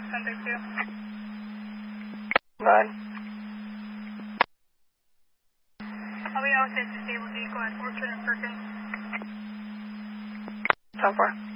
1032. Nine. We also disabled vehicle at Orchard and Perkins. 10-4.